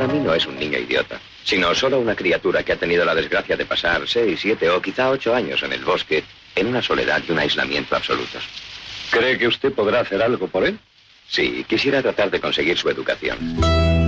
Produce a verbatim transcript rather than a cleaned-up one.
para mí no es un niño idiota, sino solo una criatura que ha tenido la desgracia de pasar seis, siete o quizá ocho años en el bosque, en una soledad y un aislamiento absolutos. ¿Cree que usted podrá hacer algo por él? Sí, quisiera tratar de conseguir su educación.